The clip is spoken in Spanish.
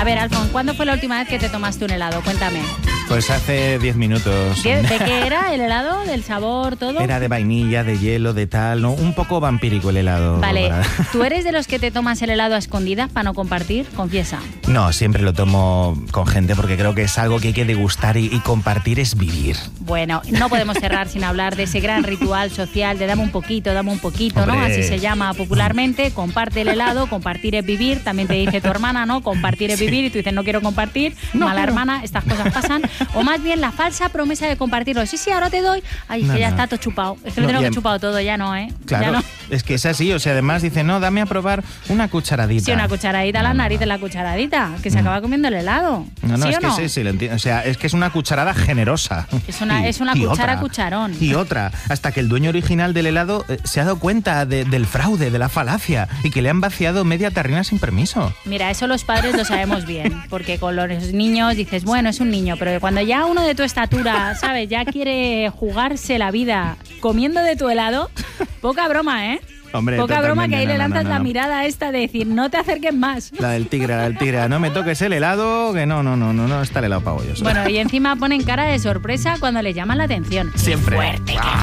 A ver, Alfon, ¿cuándo fue la última vez que te tomaste un helado? Cuéntame. Pues hace 10 minutos. ¿De qué era el helado? ¿Del sabor, todo? Era de vainilla, de hielo, de tal, ¿no? Un poco vampírico el helado. Vale, ¿tú eres de los que te tomas el helado a escondidas para no compartir? Confiesa. No, siempre lo tomo con gente porque creo que es algo que hay que degustar y compartir es vivir. Bueno, no podemos cerrar sin hablar de ese gran ritual social de dame un poquito, Hombre. ¿no? Así se llama popularmente. Comparte el helado, compartir es vivir. También te dice tu hermana, ¿no? Compartir es vivir y tú dices no quiero compartir. No, mala hermana, estas cosas pasan. O más bien la falsa promesa de compartirlo. Sí, ahora te doy. Ay, es que ya está todo chupado. Es que lo tengo que chupado todo, ya no, ¿eh? Claro, ya no. Es que es así. O sea, además dice, no, dame a probar una cucharadita. Sí, una cucharadita a las narices, la cucharadita. Que se acaba comiendo el helado. No, ¿Sí es o que no? sí, lo entiendo. O sea, es que es una cucharada generosa. Es una cuchara cucharón. Y otra, hasta que el dueño original del helado se ha dado cuenta del fraude, de la falacia, y que le han vaciado media tarrina sin permiso. Mira, eso los padres lo sabemos bien, porque con los niños dices, bueno, es un niño, pero cuando ya uno de tu estatura, ¿sabes? Ya quiere jugarse la vida comiendo de tu helado, poca broma, ¿eh? Hombre, poca broma que ahí le lanzas no. la mirada esta de decir, no te acerques más. La del tigre, no me toques el helado, que no está el helado para bollos. Bueno, y encima ponen cara de sorpresa cuando les llaman la atención. Siempre. ¡Qué fuerte!